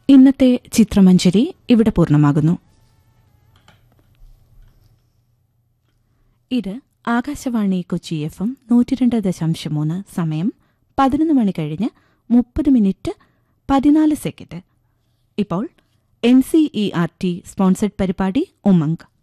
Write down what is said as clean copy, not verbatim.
ഇന്നത്തെ ചിത്രമഞ്ജരി ഇവിടെ പൂർണ്ണമാകുന്നു. ഇത് ആകാശവാണി കൊച്ചി FM 102.3. സമയം 11 മണി കഴിഞ്ഞ് 30 മിനിറ്റ് 14 സെക്കൻഡ്. ഇപ്പോൾ NCERT സ്പോൺസർഡ് പരിപാടി ഉമംഗ്.